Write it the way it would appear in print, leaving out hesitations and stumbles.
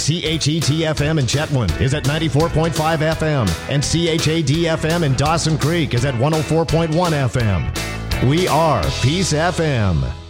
CHET-FM in Chetwynd is at 94.5 FM, and CHAD-FM in Dawson Creek is at 104.1 FM. We are Peace FM.